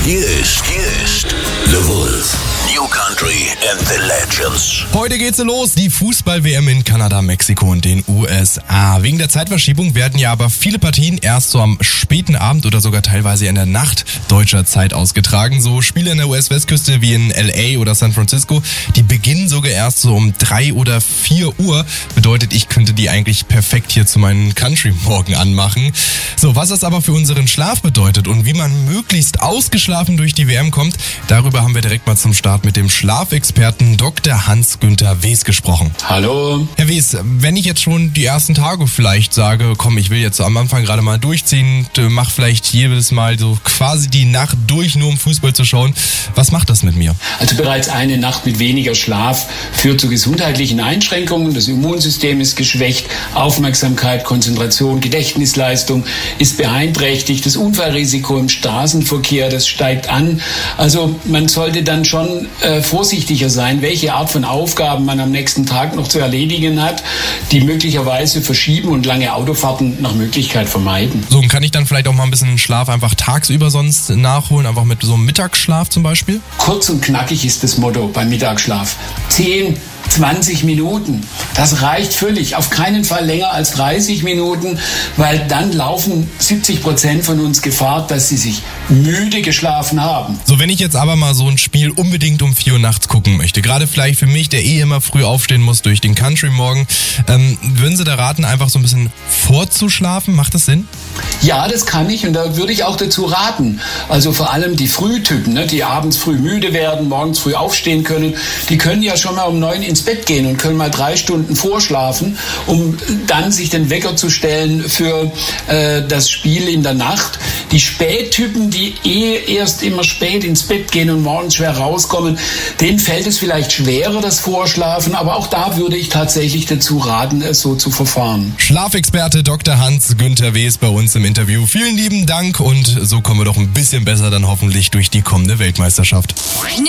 Hier ist The Wolf. New Country and the Legends. Heute geht's los, die Fußball-WM in Kanada, Mexiko und den USA. Wegen der Zeitverschiebung werden ja aber viele Partien erst so am späten Abend oder sogar teilweise in der Nacht deutscher Zeit ausgetragen. So Spiele in der US-Westküste wie in LA oder San Francisco, die beginnen sogar erst so um 3 oder 4 Uhr. Bedeutet, ich könnte die eigentlich perfekt hier zu meinen Country-Morgen anmachen. So, was das aber für unseren Schlaf bedeutet und wie man möglichst ausgeschlafen durch die WM kommt, darüber haben wir direkt mal zum Start mit dem Schlafexperten Dr. Hans-Günther Wes gesprochen. Hallo. Herr Wes, wenn ich jetzt schon die ersten Tage vielleicht sage, komm, ich will jetzt am Anfang gerade mal durchziehen, mach vielleicht jedes Mal so quasi die Nacht durch, nur um Fußball zu schauen, was macht das mit mir? Also bereits eine Nacht mit weniger Schlaf führt zu gesundheitlichen Einschränkungen. Das Immunsystem ist geschwächt, Aufmerksamkeit, Konzentration, Gedächtnisleistung ist beeinträchtigt, das Unfallrisiko im Straßenverkehr, das steigt an. Also man sollte dann schon vorsichtiger sein, welche Art von Aufgaben man am nächsten Tag noch zu erledigen hat, die möglicherweise verschieben und lange Autofahrten nach Möglichkeit vermeiden. So, und kann ich dann vielleicht auch mal ein bisschen Schlaf einfach tagsüber sonst nachholen, einfach mit so einem Mittagsschlaf zum Beispiel? Kurz und knackig ist das Motto beim Mittagsschlaf. 10-20 Minuten. Das reicht völlig. Auf keinen Fall länger als 30 Minuten, weil dann laufen 70% von uns Gefahr, dass sie sich müde geschlafen haben. So, wenn ich jetzt aber mal so ein Spiel unbedingt um 4 Uhr nachts gucken möchte, gerade vielleicht für mich, der immer früh aufstehen muss durch den Country-Morgen, würden Sie da raten, einfach so ein bisschen vorzuschlafen? Macht das Sinn? Ja, das kann ich und da würde ich auch dazu raten. Also vor allem die Frühtypen, die abends früh müde werden, morgens früh aufstehen können, die können ja schon mal um 9 ins Bett gehen und können mal 3 Stunden vorschlafen, um dann sich den Wecker zu stellen für das Spiel in der Nacht. Die Spättypen, die erst immer spät ins Bett gehen und morgens schwer rauskommen, denen fällt es vielleicht schwerer, das Vorschlafen, aber auch da würde ich tatsächlich dazu raten, es so zu verfahren. Schlafexperte Dr. Hans-Günther Wes bei uns im Interview. Vielen lieben Dank und so kommen wir doch ein bisschen besser dann hoffentlich durch die kommende Weltmeisterschaft.